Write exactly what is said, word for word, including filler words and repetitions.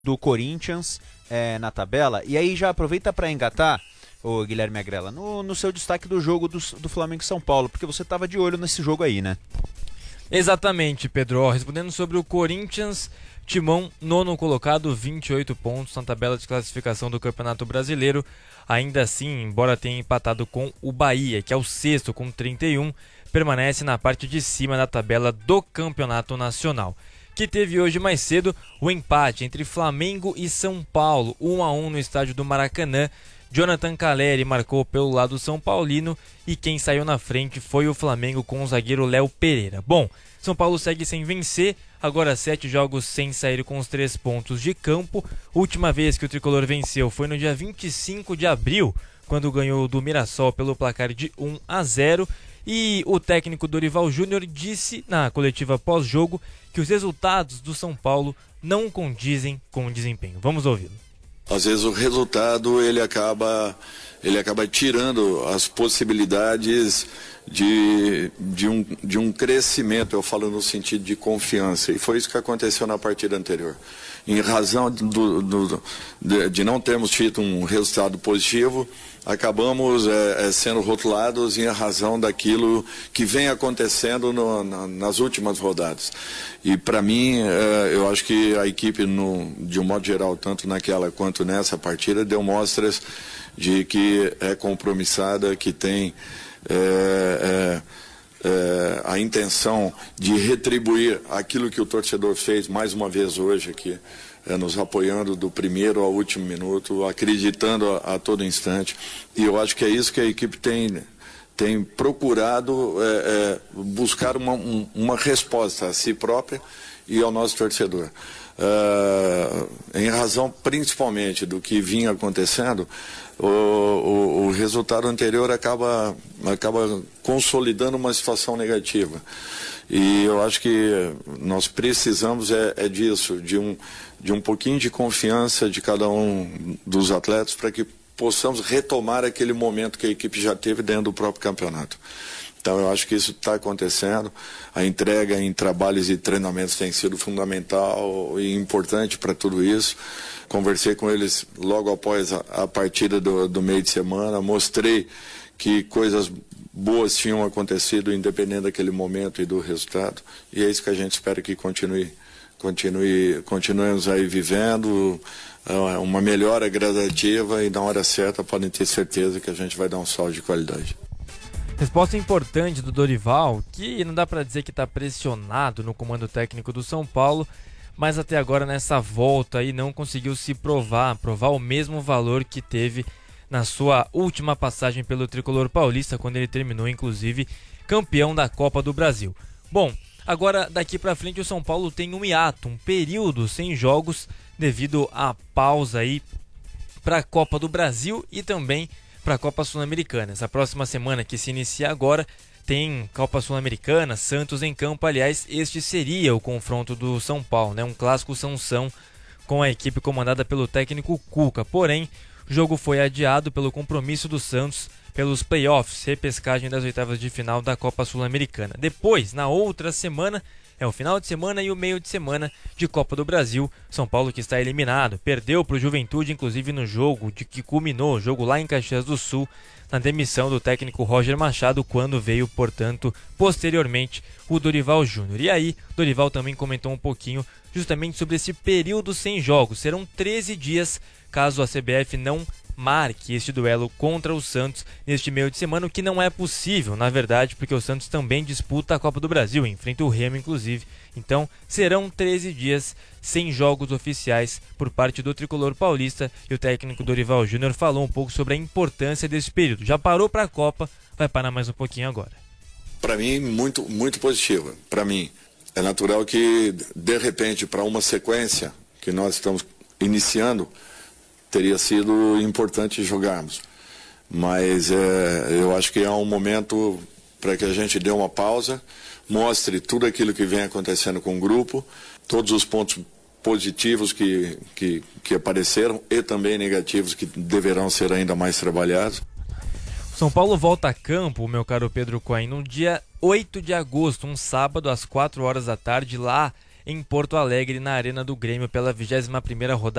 do Corinthians é, na tabela. E aí já aproveita para engatar, ô Guilherme Agrela, no, no seu destaque do jogo do, do Flamengo e São Paulo, porque você estava de olho nesse jogo aí, né? Exatamente, Pedro. Ó, respondendo sobre o Corinthians, Timão, nono colocado, vinte e oito pontos na tabela de classificação do Campeonato Brasileiro. Ainda assim, embora tenha empatado com o Bahia, que é o sexto com trinta e um, permanece na parte de cima da tabela do Campeonato Nacional, que teve hoje mais cedo o empate entre Flamengo e São Paulo, um a um no estádio do Maracanã. Jonathan Calleri marcou pelo lado são paulino e quem saiu na frente foi o Flamengo com o zagueiro Léo Pereira. Bom, São Paulo segue sem vencer, agora sete jogos sem sair com os três pontos de campo. Última vez que o tricolor venceu foi no dia vinte e cinco de abril, quando ganhou do Mirassol pelo placar de um a zero. E o técnico Dorival Júnior disse na coletiva pós-jogo que os resultados do São Paulo não condizem com o desempenho. Vamos ouvi-lo. Às vezes o resultado ele acaba, ele acaba tirando as possibilidades de, de, um, de um crescimento, eu falo no sentido de confiança, e foi isso que aconteceu na partida anterior. Em razão do, do, de, de não termos tido um resultado positivo, acabamos é, é, sendo rotulados em razão daquilo que vem acontecendo no, na, nas últimas rodadas. E para mim, é, eu acho que a equipe, no, de um modo geral, tanto naquela quanto nessa partida, deu mostras de que é compromissada, que tem é, é, é, a intenção de retribuir aquilo que o torcedor fez mais uma vez hoje aqui. É, nos apoiando do primeiro ao último minuto, acreditando a, a todo instante. E eu acho que é isso que a equipe tem, tem procurado é, é, buscar uma, um, uma resposta a si própria e ao nosso torcedor. É, em razão principalmente do que vinha acontecendo, o, o, o resultado anterior acaba, acaba consolidando uma situação negativa. E eu acho que nós precisamos é, é disso, de um, de um pouquinho de confiança de cada um dos atletas para que possamos retomar aquele momento que a equipe já teve dentro do próprio campeonato. Então eu acho que isso está acontecendo. A entrega em trabalhos e treinamentos tem sido fundamental e importante para tudo isso. Conversei com eles logo após a, a partida do, do meio de semana, mostrei que coisas boas tinham acontecido independente daquele momento e do resultado, e é isso que a gente espera que continue, continue, continuemos aí vivendo uma melhora gradativa, e na hora certa podem ter certeza que a gente vai dar um salto de qualidade. Resposta importante do Dorival, que não dá para dizer que está pressionado no comando técnico do São Paulo, mas até agora nessa volta aí não conseguiu se provar, provar o mesmo valor que teve na sua última passagem pelo tricolor paulista, quando ele terminou, inclusive, campeão da Copa do Brasil. Bom, agora daqui para frente o São Paulo tem um hiato, um período sem jogos devido à pausa aí para a Copa do Brasil e também para a Copa Sul-Americana. Essa próxima semana que se inicia agora tem Copa Sul-Americana, Santos em campo. Aliás, este seria o confronto do São Paulo, né? Um clássico Sansão com a equipe comandada pelo técnico Cuca. Porém, o jogo foi adiado pelo compromisso do Santos pelos playoffs, repescagem das oitavas de final da Copa Sul-Americana. Depois, na outra semana, é o final de semana e o meio de semana de Copa do Brasil. São Paulo que está eliminado, perdeu para o Juventude, inclusive no jogo de que culminou, o jogo lá em Caxias do Sul, na demissão do técnico Roger Machado, quando veio, portanto, posteriormente, o Dorival Júnior. E aí, Dorival também comentou um pouquinho justamente sobre esse período sem jogos. Serão treze dias caso a C B F não marque este duelo contra o Santos neste meio de semana, o que não é possível, na verdade, porque o Santos também disputa a Copa do Brasil, enfrenta o Remo, inclusive. Então, serão treze dias sem jogos oficiais por parte do tricolor paulista, e o técnico Dorival Júnior falou um pouco sobre a importância desse período. Já parou para a Copa, vai parar mais um pouquinho agora. Para mim, muito, muito positivo. Para mim, é natural que, de repente, para uma sequência que nós estamos iniciando, teria sido importante jogarmos, mas é, eu acho que é um momento para que a gente dê uma pausa, mostre tudo aquilo que vem acontecendo com o grupo, todos os pontos positivos que, que, que apareceram e também negativos que deverão ser ainda mais trabalhados. São Paulo volta a campo, meu caro Pedro Cohen, no dia oito de agosto, um sábado, às quatro horas da tarde, lá em Porto Alegre, na Arena do Grêmio, pela vigésima primeira rodada